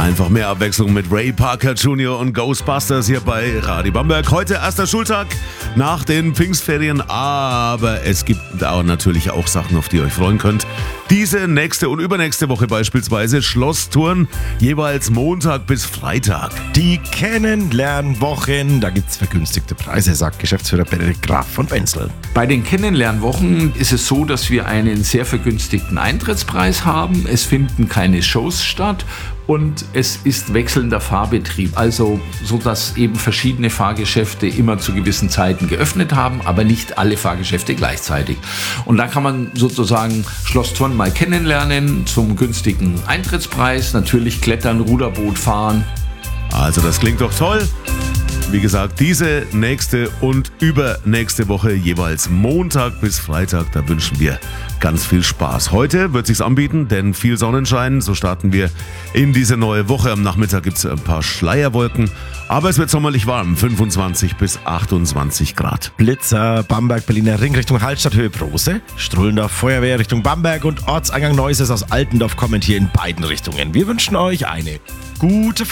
Einfach mehr Abwechslung mit Ray Parker Jr. und Ghostbusters hier bei Radio Bamberg. Heute erster Schultag nach den Pfingstferien, aber es gibt auch natürlich auch Sachen, auf die ihr euch freuen könnt. Diese, nächste und übernächste Woche beispielsweise Schlosstouren, jeweils Montag bis Freitag. Die Kennenlernwochen, da gibt's vergünstigte Preise, sagt Geschäftsführer Benedikt Graf von Wenzel. Bei den Kennenlernwochen ist es so, dass wir einen sehr vergünstigten Eintrittspreis haben. Es finden keine Shows statt und es ist wechselnder Fahrbetrieb. Also so, dass eben verschiedene Fahrgeschäfte immer zu gewissen Zeiten geöffnet haben, aber nicht alle Fahrgeschäfte gleichzeitig. Und da kann man sozusagen Schlosstouren mal kennenlernen zum günstigen Eintrittspreis. Natürlich klettern, Ruderboot fahren. Also das klingt doch toll. Wie gesagt, diese, nächste und übernächste Woche jeweils Montag bis Freitag. Da wünschen wir ganz viel Spaß. Heute wird sich's anbieten, denn viel Sonnenschein. So starten wir in diese neue Woche. Am Nachmittag gibt's ein paar Schleierwolken, aber es wird sommerlich warm, 25 bis 28 Grad. Blitzer, Bamberg, Berliner Ring Richtung Hallstatthöhe Brose, Strullendorf Feuerwehr Richtung Bamberg und Ortseingang Neuses aus Altendorf kommen hier in beiden Richtungen. Wir wünschen euch eine gute Fahrt.